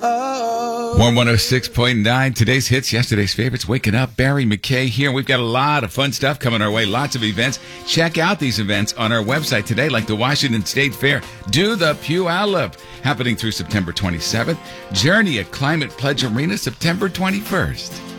Warm 106.9, today's hits, yesterday's favorites, waking up. Barry McKay here. We've got a lot of fun stuff coming our way, lots of events. Check out these events on our website today, like the Washington State Fair. Do the Puyallup, happening through September 27th. Journey at Climate Pledge Arena, September 21st.